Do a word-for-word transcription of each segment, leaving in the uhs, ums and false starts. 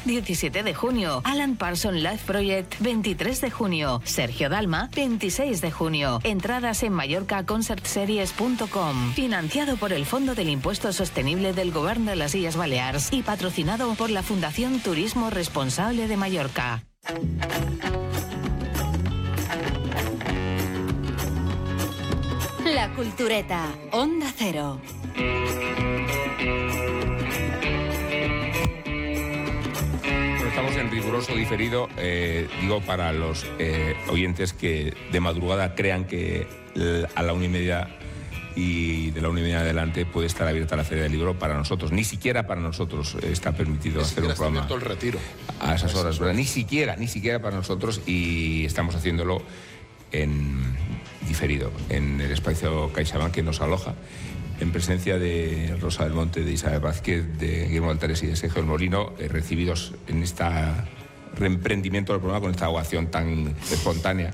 diecisiete de junio. Alan Parsons Live Project, veintitrés de junio. Sergio Dalma, veintiséis de junio. Entradas en mallorca concert series punto com. Financiado por el Fondo del Impuesto Sostenible del Gobierno de las Illes Balears y patrocinado por la Fundación Turismo Responsable de Mallorca. La Cultureta, Onda Cero. Estamos en riguroso diferido, eh, digo, para los eh, oyentes que de madrugada crean que a la una y media y de la una y media adelante puede estar abierta la Feria del Libro. Para nosotros, ni siquiera para nosotros está permitido hacer un programa el retiro. a esas horas, ¿verdad? Ni siquiera, ni siquiera para nosotros, y estamos haciéndolo en diferido, en el espacio CaixaBank que nos aloja, en presencia de Rosa del Monte, de Isabel Vázquez, de Guillermo Altares y de Sergio Molino, eh, recibidos en este reemprendimiento del programa con esta ovación tan espontánea.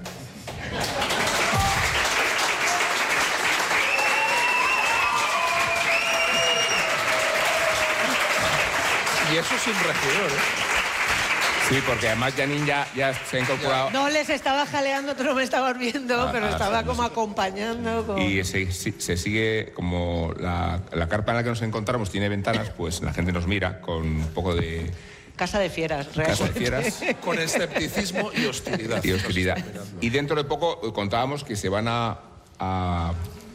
Y eso sin regidor, ¿eh? Sí, porque además Janine ya, ya se ha incorporado. No les estaba jaleando, tú no me estabas viendo, Ah, pero ah, estaba sí, como sí. acompañando. Con... Y se, se sigue, como la, la carpa en la que nos encontramos tiene ventanas, pues la gente nos mira con un poco de... Casa de fieras, realmente. Casa de fieras. Con escepticismo y hostilidad. Y hostilidad. Y dentro de poco contábamos que se van a, a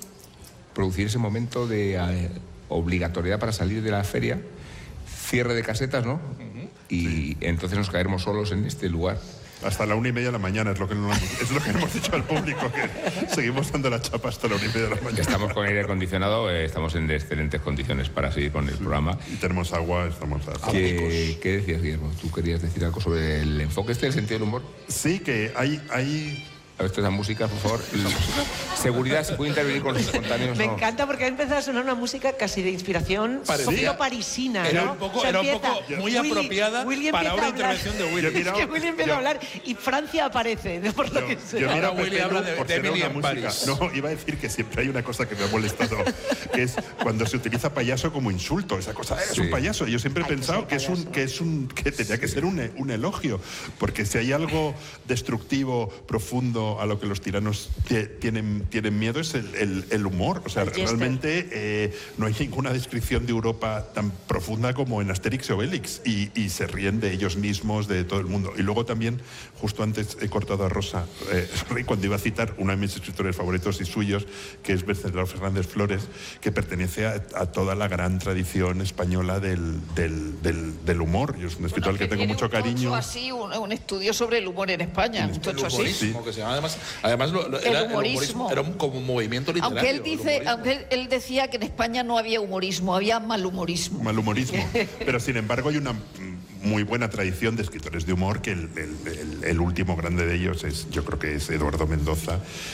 producir ese momento de eh, obligatoriedad para salir de la feria, cierre de casetas, ¿no? Y sí. Entonces nos caeremos solos en este lugar. Hasta la una y media de la mañana es lo que, no, es lo que hemos dicho al público, que seguimos dando la chapa hasta la una y media de la mañana. Estamos con aire acondicionado, eh, estamos en excelentes condiciones para seguir con el sí. programa. Y tenemos agua, estamos... A... ¿Qué, ¿Qué decías, Guillermo? ¿Tú querías decir algo sobre el enfoque este del sentido del humor? Sí, que hay... hay... A ver, esta música, por favor. Seguridad, ¿se puede intervenir con los espontáneos? Me no. encanta porque ha empezado a sonar una música casi de inspiración poquito parisina, era ¿no? Un poco, o sea, era empieza, un poco muy Willy, apropiada Willy para una intervención de Willy. Es que Willy empieza yo, a hablar y Francia aparece, por lo yo, que sea. Yo Ahora Willy habla de, por de Emily en música. París. No, iba a decir que siempre hay una cosa que me ha molestado, que es cuando se utiliza payaso como insulto. Esa cosa, es sí. un payaso. Yo siempre he Ay, pensado que, que es un que es un que tenía que ser un, un elogio, porque si hay algo destructivo, profundo a lo que los tiranos tienen Tienen, tienen miedo es el, el, el humor. O sea, realmente eh, no hay ninguna descripción de Europa tan profunda como en Asterix y Obelix, y, y se ríen de ellos mismos, de todo el mundo. Y luego también, justo antes he cortado a Rosa, eh, cuando iba a citar uno de mis escritores favoritos y suyos, que es Venceslao Fernández Flores, que pertenece a, a toda la gran tradición española del, del, del, del humor. Yo es un escritor bueno, al que, que tengo mucho cariño. Así, un, un estudio sobre el humor en España, un tocho así. Sí. Que se llama además, además lo, lo, el era, humorismo. El era un, como un movimiento literario. Aunque él dice, aunque él, él decía que en España no había humorismo, había malhumorismo. Malhumorismo. Pero sin embargo hay una muy buena tradición de escritores de humor, que el, el, el, el último grande de ellos es, yo creo que es Eduardo Mendoza,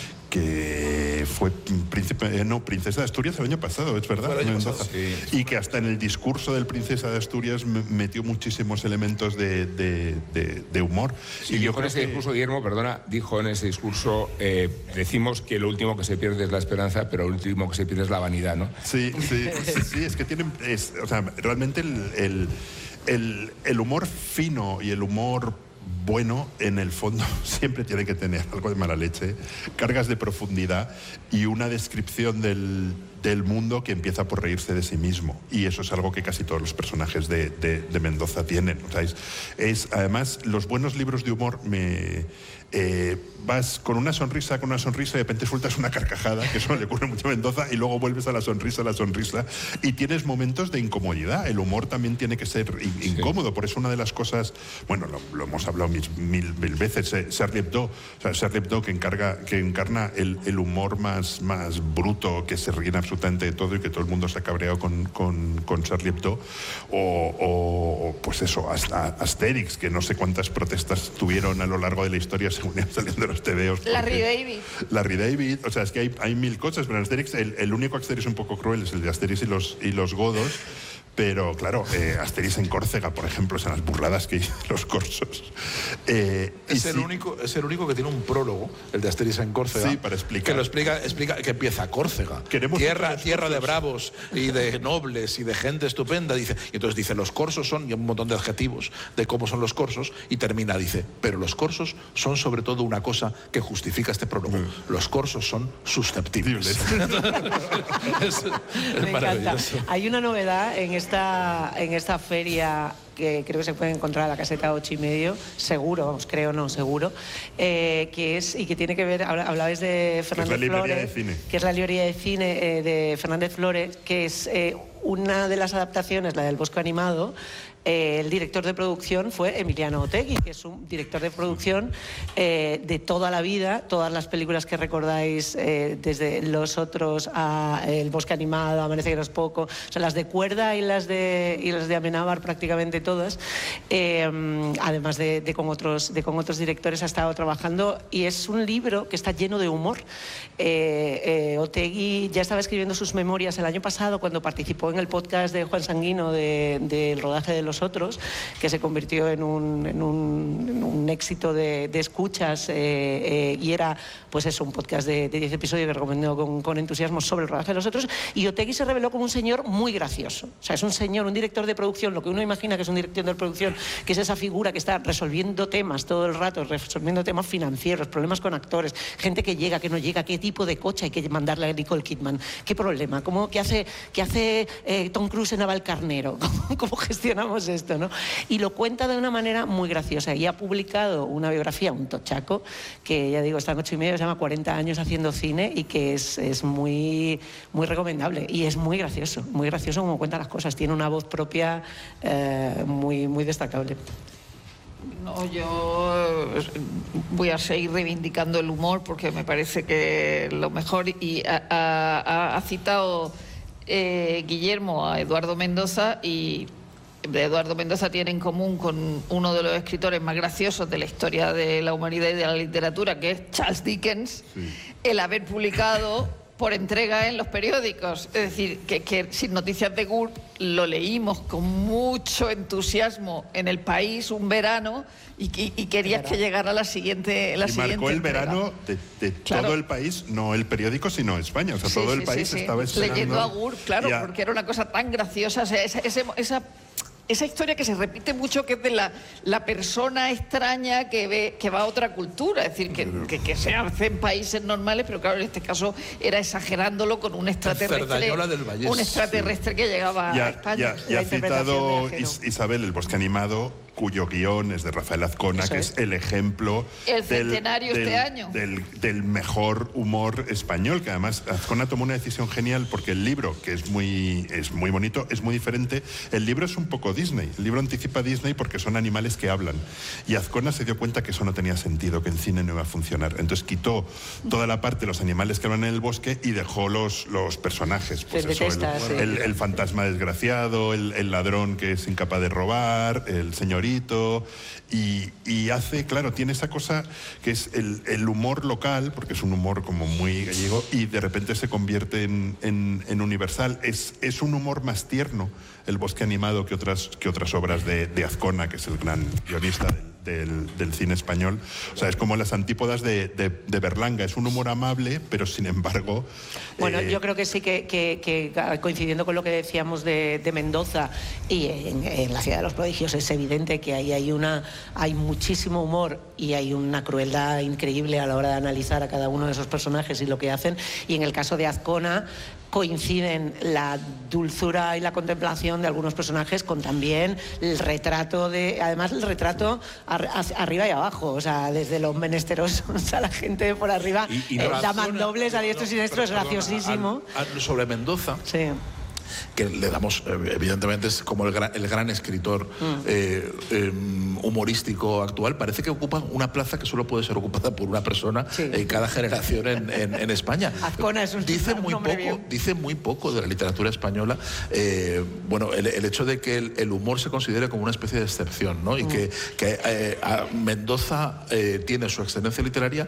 que fue príncipe, no, princesa de Asturias el año pasado, es verdad, bueno, Mendoza. Pasado, sí. Y que hasta en el discurso del princesa de Asturias metió muchísimos elementos de, de, de, de humor. Sí, y yo con creo ese que... discurso, Guillermo, perdona, dijo en ese discurso, eh, decimos que lo último que se pierde es la esperanza, pero lo último que se pierde es la vanidad, ¿no? Sí, sí, sí, sí es que tienen, es, o sea, realmente el, el, el, el humor fino y el humor bueno, en el fondo, siempre tiene que tener algo de mala leche, cargas de profundidad y una descripción del, del mundo que empieza por reírse de sí mismo. Y eso es algo que casi todos los personajes de, de, de Mendoza tienen. O sea, es, es, además, los buenos libros de humor me... Eh, vas con una sonrisa, con una sonrisa y de repente sueltas una carcajada, que eso le ocurre mucho a Mendoza, y luego vuelves a la sonrisa, a la sonrisa, y tienes momentos de incomodidad. El humor también tiene que ser in- sí. incómodo, por eso una de las cosas, bueno, lo, lo hemos hablado mil, mil, mil veces, eh, Charlie Hebdo, o sea, Charlie Hebdo que, encarga, que encarna el, el humor más, más bruto, que se ríen absolutamente de todo y que todo el mundo se ha cabreado con, con, con Charlie Hebdo, o, o pues eso, hasta Asterix, que no sé cuántas protestas tuvieron a lo largo de la historia según iban saliendo los tebeos. Larry David. Larry David, o sea, es que hay, hay mil cosas, pero en Asterix, el, el único Asterix un poco cruel es el de Asterix y los, y los godos, Pero claro, eh, Asterix en Córcega, por ejemplo, son las burradas que los corsos. Eh, es, el sí, único, es el único que tiene un prólogo, el de Asterix en Córcega. Sí, para explicar. Que lo explica, explica que empieza Córcega. Queremos tierra tierra de bravos y de nobles y de gente estupenda. Dice, y entonces dice, los corsos son, y un montón de adjetivos de cómo son los corsos, y termina, dice, pero los corsos son sobre todo una cosa que justifica este prólogo. Mm. Los corsos son susceptibles. es, es Me encanta. Hay una novedad en esta, en esta feria que creo que se puede encontrar a la caseta ocho y medio, seguro, vamos, creo no, seguro, eh, que es, y que tiene que ver, hablabais de Fernández que es la Flores, de cine. que es la librería de cine eh, de Fernández Flores, que es eh, una de las adaptaciones, la del Bosque Animado. Eh, el director de producción fue Emiliano Otegi, que es un director de producción eh, de toda la vida, todas las películas que recordáis, eh, desde Los Otros a El Bosque Animado, Amanece que no es poco, o sea, las de Cuerda y las de, y las de Amenábar, prácticamente todas, eh, además de, de, con otros, de con otros directores ha estado trabajando, y es un libro que está lleno de humor. Eh, eh, Otegi ya estaba escribiendo sus memorias el año pasado cuando participó en el podcast de Juan Sanguino del de, de rodaje de Los Otros, que se convirtió en un, en un, en un éxito de, de escuchas, eh, eh, y era pues eso, un podcast de diez episodios que recomendó con, con entusiasmo sobre el rodaje de Los Otros. Y Otegi se reveló como un señor muy gracioso, o sea, es un señor, un director de producción, lo que uno imagina que es un director de producción, que es esa figura que está resolviendo temas todo el rato, resolviendo temas financieros, problemas con actores, gente que llega, que no llega, qué tipo de coche hay que mandarle a Nicole Kidman, qué problema, cómo, qué hace, qué hace eh, Tom Cruise en Navalcarnero, ¿Cómo, cómo gestionamos esto, ¿no? Y lo cuenta de una manera muy graciosa, y ha publicado una biografía, un tochaco, que ya digo, está en ocho y medio, se llama cuarenta años haciendo cine, y que es, es muy, muy recomendable, y es muy gracioso, muy gracioso como cuenta las cosas, tiene una voz propia eh, muy, muy destacable. No, yo voy a seguir reivindicando el humor porque me parece que lo mejor, y ha, ha, ha citado eh, Guillermo a Eduardo Mendoza, y Eduardo Mendoza tiene en común con uno de los escritores más graciosos de la historia de la humanidad y de la literatura, que es Charles Dickens, sí. El haber publicado por entrega en los periódicos. Es decir, que, que Sin Noticias de Gurb lo leímos con mucho entusiasmo en El País un verano, y, y, y querías que llegara la siguiente la y siguiente marcó el entrega. verano de, de claro. todo el país, no el periódico, sino España. O sea, sí, todo sí, el país sí, sí. estaba esperando. Leyendo a Gurb, claro, a... porque era una cosa tan graciosa. O sea, esa, esa, esa Esa historia que se repite mucho, que es de la, la persona extraña que ve que va a otra cultura, es decir, que, que, que se hace en países normales, pero claro, en este caso era exagerándolo con un extraterrestre, del un extraterrestre sí. que llegaba ya, a España. Ya, ya ha citado Is, Isabel El Bosque Animado, cuyo guión es de Rafael Azcona, Eso que es. es el ejemplo el centenario del, este del, año del, del mejor humor español, que además Azcona tomó una decisión genial, porque el libro, que es muy, es muy bonito, es muy diferente. El libro es un poco Disney, el libro anticipa a Disney porque son animales que hablan, y Azcona se dio cuenta que eso no tenía sentido, que en cine no iba a funcionar, entonces quitó toda la parte de los animales que hablan en el bosque y dejó los, los personajes, pues eso, detesta, el, sí. el, el fantasma desgraciado, el, el ladrón que es incapaz de robar, el señorito. Y, y hace, claro, tiene esa cosa que es el, el humor local, porque es un humor como muy gallego, y de repente se convierte en, en, en universal. Es, es un humor más tierno, El Bosque Animado, que otras, que otras obras de, de Azcona, que es el gran guionista del, del, del cine español. O sea, es como las antípodas de, de, de Berlanga. Es un humor amable, pero sin embargo... Bueno, eh... yo creo que sí que, que, que coincidiendo con lo que decíamos de, de Mendoza y en, en La Ciudad de los Prodigios, es evidente que ahí hay, una, hay muchísimo humor y hay una crueldad increíble a la hora de analizar a cada uno de esos personajes y lo que hacen. Y en el caso de Azcona coinciden la dulzura y la contemplación de algunos personajes con también el retrato de, además el retrato ar, arriba y abajo, o sea, desde los menesterosos a la gente por arriba, y, y eh, razona, daman dobles a diestros y siniestros, es graciosísimo. Al, al, sobre Mendoza. Sí. Que le damos, evidentemente es como el gran, el gran escritor mm. eh, eh, humorístico actual, parece que ocupa una plaza que solo puede ser ocupada por una persona sí. en cada generación en, en, en España. Azcona es un dice muy poco, bien. dice muy poco de la literatura española. Eh, bueno, el, el hecho de que el, el humor se considere como una especie de excepción, ¿no? Y mm. que, que eh, Mendoza eh, tiene su excelencia literaria,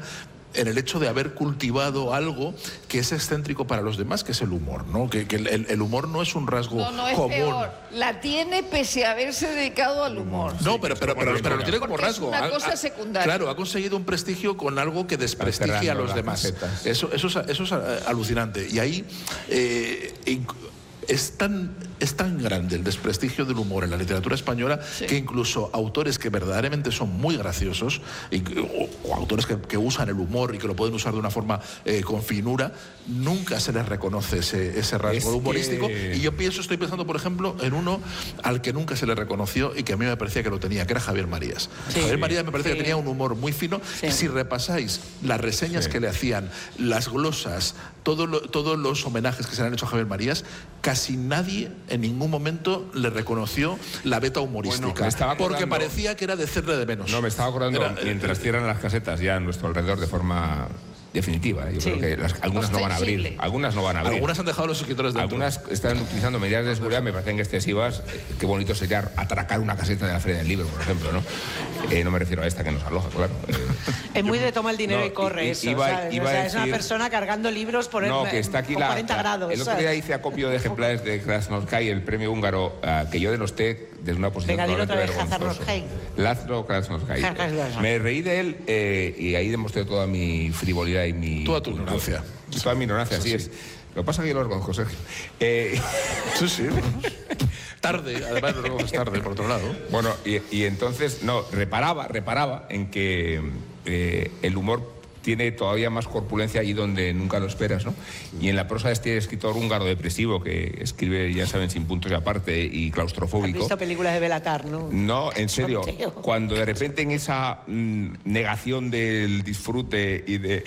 en el hecho de haber cultivado algo que es excéntrico para los demás, que es el humor, ¿no? Que, que el, el humor no es un rasgo no, no es común. Peor. La tiene pese a haberse dedicado al humor. No, sí, pero, pero, pero, pero, pero lo tiene como Porque rasgo. Es una Ha- cosa ha- secundaria. Claro, ha conseguido un prestigio con algo que desprestigia a los las demás. facetas. Eso, eso, es, eso es eh, alucinante. Y ahí eh, inc- es tan, es tan grande el desprestigio del humor en la literatura española Sí. que incluso autores que verdaderamente son muy graciosos y- o, o autores que, que usan el humor y que lo pueden usar de una forma eh, con finura, nunca se les reconoce ese, ese rasgo Es humorístico. que- Y yo pienso, estoy pensando, por ejemplo, en uno al que nunca se le reconoció y que a mí me parecía que lo tenía, que era Javier Marías. Sí. Javier Marías me parece Sí. que tenía un humor muy fino. Sí. Si repasáis las reseñas Sí. que le hacían, las glosas, todo lo- todos los homenajes que se le han hecho a Javier Marías, casi nadie en ningún momento le reconoció la beta humorística. Bueno, me estaba porque acordando- parecía que era de hacerle de menos. No, me estaba acordando, Era, eh, mientras cierran las casetas ya a nuestro alrededor de forma definitiva. ¿eh? Yo Sí. creo que las- algunas no van a abrir. Ostensible. Algunas no van a abrir. Algunas han dejado a los escritores dentro. Algunas están utilizando medidas de seguridad, me parecen excesivas. Eh, Qué bonito sería atracar una caseta de la Feria del Libro, por ejemplo, ¿no? Eh, no me refiero a esta que nos aloja, claro. Eh, Es muy de toma el dinero No, y corre i- eso, iba- ¿sabes? iba O sea, a es una decir- persona cargando libros por el, no, que está aquí con la, cuarenta la- grados. El otro ¿sabes? día hice acopio de ejemplares de Krasnoyarsk, el premio húngaro, ah, que yo denosté desde una posición Venga, dilo otra totalmente vez, vergonzosa. Krasnoyarsk. Lázaro Krasnoyarsk. Krasnoyarsk. Me reí de él eh, y ahí demostré toda mi frivolidad y mi... Toda tu ignorancia. Toda mi ignorancia, así es. Lo que pasa es que yo lo reconozco, Sergio. Eh, Sí, sí. Tarde, además lo recoges tarde, por otro lado. Bueno, y, y entonces, no, reparaba, reparaba en que eh, el humor tiene todavía más corpulencia allí donde nunca lo esperas, ¿no? Y en la prosa de este escritor húngaro depresivo que escribe, ya saben, sin puntos y aparte y ¿Has claustrofóbico. visto películas de Belatar, no? No, en serio, Choteo. cuando de repente en esa mm, negación del disfrute y de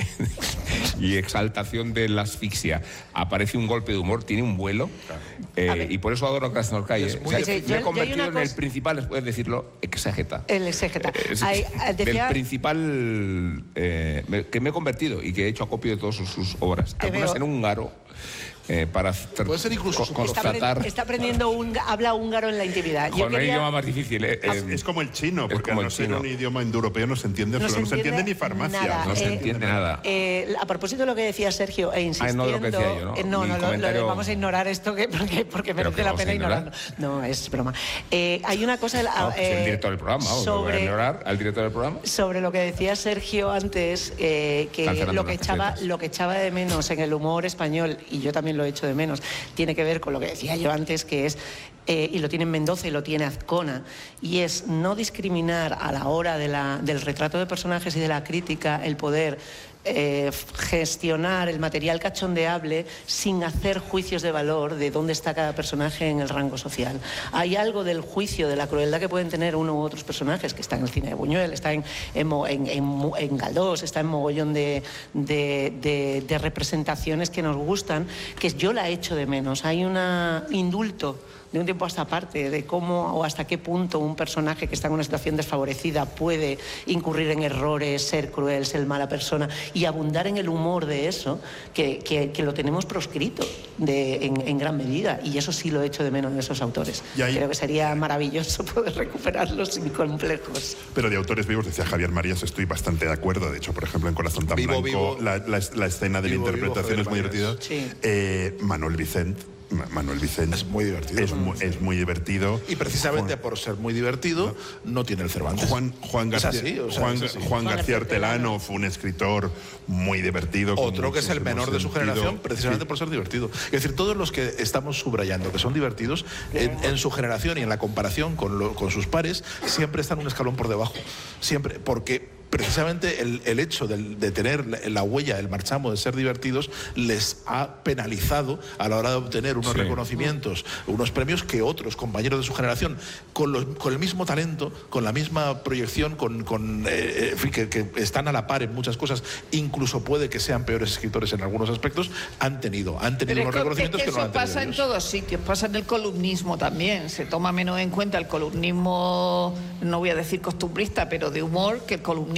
y exaltación de la asfixia aparece un golpe de humor, tiene un vuelo, eh, A ver. y por eso adoro a Krasnoyarsk. Es O muy sea, Sí, me yo- yo he hay convertido una en el cosa- principal, después de decirlo, exégeta. El exégeta. Eh, es- Hay- eh, decía- del principal eh, me- que me he convertido y que he hecho acopio de todas sus, sus obras. Te Algunas veo. en húngaro, eh, para tr- Puede ser incluso co- su- Está, apre- constatar. está aprendiendo, un, habla húngaro en la intimidad. Yo Joder, no hay quería- idioma más difícil. eh, Es, eh, es como el chino, es porque como al no el ser chino. un idioma indoeuropeo no se entiende, No no, se se entiende entiende ni farmacia. nada. no se eh, entiende nada. Eh, a propósito de lo que decía Sergio, e insistiendo... Ah, no, lo que decía yo, ¿no? eh, no, Mi no, lo- lo, comentario- vamos a ignorar esto que, porque, porque ¿Pero merece qué la vamos a pena ignorar? ignorarlo. No, es broma. Eh, hay una cosa... No, pues el eh, director del programa, vamos, ¿lo voy a sobre, ignorar al director del programa? sobre lo que decía Sergio antes, eh, que Cancelando lo que, las echaba, casetas. lo que echaba de menos en el humor español, y yo también lo echo de menos, tiene que ver con lo que decía yo antes, que es, eh, y lo tiene Mendoza y lo tiene Azcona, y es no discriminar a la hora de la, del retrato de personajes y de la crítica, el poder eh, gestionar el material cachondeable sin hacer juicios de valor de dónde está cada personaje en el rango social. Hay algo del juicio, de la crueldad que pueden tener uno u otros personajes, que está en el cine de Buñuel, está en, en, Mo- en, en- en Galdós, está en mogollón de, de, de- de representaciones que nos gustan, que yo la echo de menos. Hay un indulto de un tiempo a esta parte, de cómo o hasta qué punto un personaje que está en una situación desfavorecida puede incurrir en errores, ser cruel, ser mala persona, y abundar en el humor de eso, que, que- que lo tenemos proscrito de- en, en gran medida, y eso sí lo echo de menos en esos autores. Y ahí- Creo que sería maravilloso poder recuperarlos sin complejos. Pero de autores vivos, decía Javier Marías, estoy bastante de acuerdo. De hecho, por ejemplo, en Corazón tan Vivo, blanco, vivo. la, la- la escena de Vivo, la vivo, interpretación Javier es muy Marías. divertida. Sí. Eh, Manuel Vicent, Ma- Manuel Vicent Es muy divertido, Es, Manuel mu- es muy divertido. Y precisamente por ser muy divertido, no tiene el Cervantes. Juan, Juan Es García, así, o sea, Juan, es así. Juan Juan García García Hortelano fue un escritor muy divertido. con Otro que es el muchísimo menor de su sentido. generación, precisamente Sí. por ser divertido. Es decir, todos los que estamos subrayando que son divertidos, en, en su generación y en la comparación con, lo- con sus pares, siempre están un escalón por debajo. Siempre, porque precisamente el, el hecho del- de, tener la, la huella, el marchamo de ser divertidos, les ha penalizado a la hora de obtener unos Sí. reconocimientos, unos premios que otros compañeros de su generación, con, los- con el mismo talento, con la misma proyección, con, con, eh, en fin, que, que están a la par en muchas cosas, incluso puede que sean peores escritores en algunos aspectos, han tenido, han tenido Pero unos es que- reconocimientos es que, que no eso han tenido pasa en ellos. todos sitios, pasa en el columnismo también. Se toma menos en cuenta el columnismo, no voy a decir costumbrista, pero de humor, que el columnismo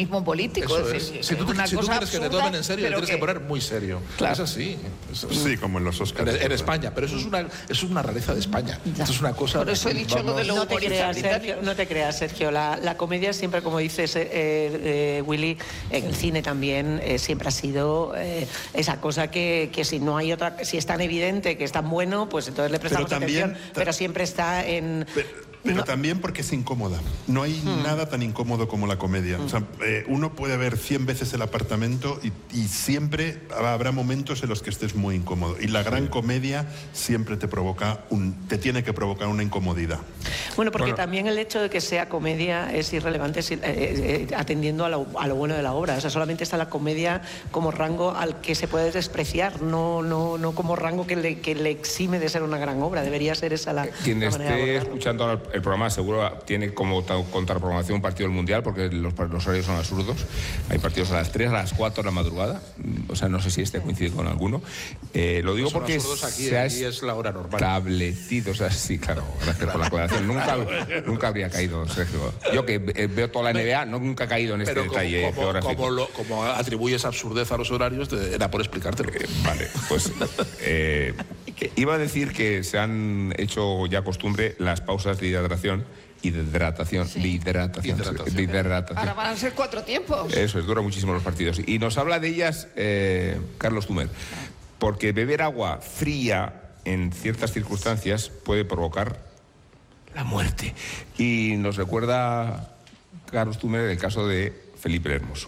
oportunismo político. Eso es es. decir, Si tú, una si tú cosa quieres que te absurda, tomen en serio, te pero tienes que poner muy serio. Claro. Es así. Eso es- Sí, como en los Oscars. En, en España, pero eso es una, eso es una rareza de España. Esto es una cosa. Por eso he dicho lo de lo No te creas, humanitario. Sergio, no te creas, Sergio. La, la comedia siempre, como dices, eh, eh, Willy, en el cine también eh, siempre ha sido eh, esa cosa que, que si no hay otra, si es tan evidente que es tan bueno, pues entonces le prestamos Pero también- atención. Pero siempre está en. Pero, pero No. también porque es incómoda. No hay nada tan incómodo como la comedia. O sea, eh, uno puede ver cien veces El Apartamento y, y siempre habrá momentos en los que estés muy incómodo. Y la gran comedia siempre te provoca un, te tiene que provocar una incomodidad. Bueno, porque Bueno. también el hecho de que sea comedia es irrelevante si- eh, eh, atendiendo a lo, a lo bueno de la obra. O sea, solamente está la comedia como rango al que se puede despreciar, no, no, no como rango que le, que le exime de ser una gran obra. Debería ser esa la, Quien la manera de esté abordarlo. escuchando ahora el programa seguro tiene como ta- contraprogramación un partido del Mundial, porque los, los horarios son absurdos. Hay partidos a las tres, a las cuatro de la madrugada. Mm, O sea, no sé si este coincide con alguno. Eh, lo digo Son porque absurdos aquí, se ha aquí es la hora normal. establecido. O sea, sí, claro, gracias por la aclaración. Nunca, nunca habría caído, Sergio. Yo que eh, veo toda la N B A, no, nunca he caído en este Pero como, detalle como, geográfico. como, lo- como atribuyes absurdez a los horarios, te- era por explicártelo. Eh, Vale, pues eh, iba a decir que se han hecho ya costumbre las pausas de hidratación y de hidratación, de hidratación, Hidratación. de hidratación. Ahora van a ser cuatro tiempos. Eso es, dura muchísimo los partidos. Y nos habla de ellas eh, Carlos Tumer, porque beber agua fría en ciertas circunstancias puede provocar la muerte. Y nos recuerda Carlos Tumer el caso de Felipe el Hermoso.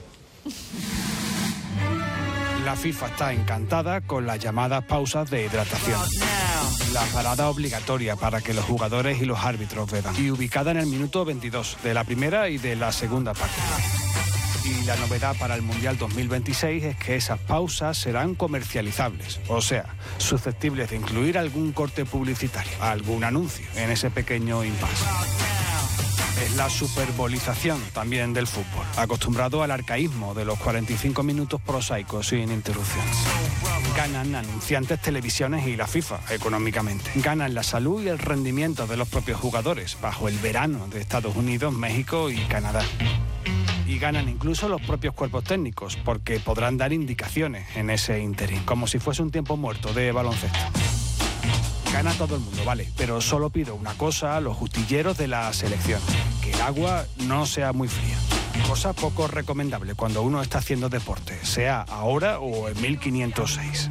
La FIFA está encantada con las llamadas pausas de hidratación. La parada obligatoria para que los jugadores y los árbitros beban. Y ubicada en el minuto veintidós de la primera y de la segunda parte. Y la novedad para el Mundial dos mil veintiséis es que esas pausas serán comercializables, o sea, susceptibles de incluir algún corte publicitario, algún anuncio en ese pequeño impasse. Es la superbolización también del fútbol, acostumbrado al arcaísmo de los cuarenta y cinco minutos prosaicos sin interrupciones. Ganan anunciantes, televisiones y la FIFA económicamente. Ganan la salud y el rendimiento de los propios jugadores bajo el verano de Estados Unidos, México y Canadá. Y ganan incluso los propios cuerpos técnicos, porque podrán dar indicaciones en ese interín, como si fuese un tiempo muerto de baloncesto. Gana todo el mundo, vale, pero solo pido una cosa a los justilleros de la selección, que el agua no sea muy fría. Cosa poco recomendable cuando uno está haciendo deporte, sea ahora o en mil quinientos seis.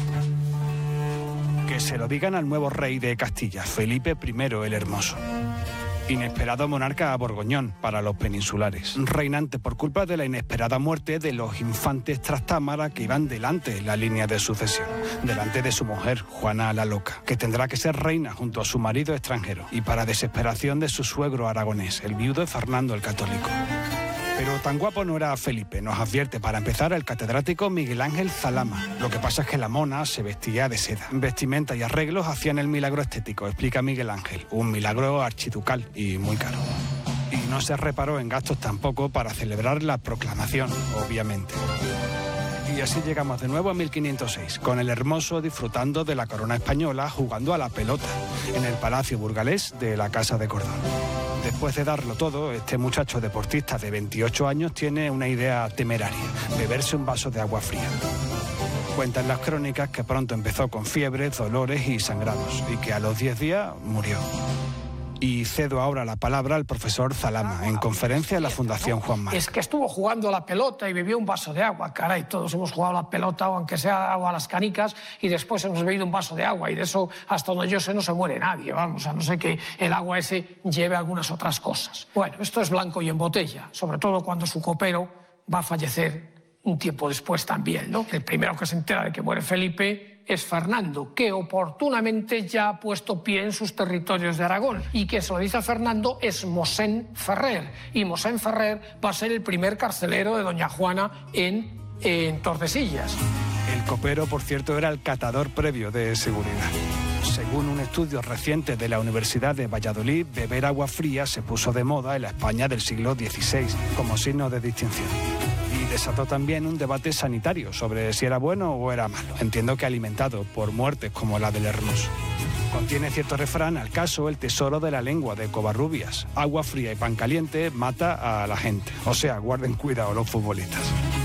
Que se lo digan al nuevo rey de Castilla, Felipe primero el Hermoso. Inesperado monarca borgoñón para los peninsulares. Reinante por culpa de la inesperada muerte de los infantes Trastámara que iban delante en la línea de sucesión. Delante de su mujer, Juana la Loca, que tendrá que ser reina junto a su marido extranjero. Y para desesperación de su suegro aragonés, el viudo Fernando el Católico. Pero tan guapo no era Felipe, nos advierte para empezar el catedrático Miguel Ángel Zalama. Lo que pasa es que la mona se vestía de seda. Vestimenta y arreglos hacían el milagro estético, explica Miguel Ángel. Un milagro archiducal y muy caro. Y no se reparó en gastos tampoco para celebrar la proclamación, obviamente. Y así llegamos de nuevo a mil quinientos seis, con el Hermoso disfrutando de la corona española jugando a la pelota en el Palacio Burgalés de la Casa de Cordón. Después de darlo todo, este muchacho deportista de veintiocho años tiene una idea temeraria, beberse un vaso de agua fría. Cuentan las crónicas que pronto empezó con fiebres, dolores y sangrados, y que a los diez días murió. Y cedo ahora la palabra al profesor Zalama, en conferencia en la Fundación Juan Marc. Es que estuvo jugando a la pelota y bebió un vaso de agua. Caray, todos hemos jugado a la pelota, o aunque sea agua a las canicas, y después hemos bebido un vaso de agua. Y de eso, hasta donde yo sé, no se muere nadie, vamos, a no ser que el agua ese lleve algunas otras cosas. Bueno, esto es blanco y en botella, sobre todo cuando su copero va a fallecer un tiempo después también, ¿no? El primero que se entera de que muere Felipe es Fernando, que oportunamente ya ha puesto pie en sus territorios de Aragón, y que se lo dice a Fernando es Mosén Ferrer, y Mosén Ferrer va a ser el primer carcelero de doña Juana en, en Tordesillas. El copero, por cierto, era el catador previo de seguridad. Según un estudio reciente de la Universidad de Valladolid, beber agua fría se puso de moda en la España del siglo dieciséis como signo de distinción. Y desató también un debate sanitario sobre si era bueno o era malo. Entiendo que alimentado por muertes como la del Hermoso. Contiene cierto refrán al caso El tesoro de la lengua de Covarrubias. Agua fría y pan caliente mata a la gente. O sea, guarden cuidado los futbolistas.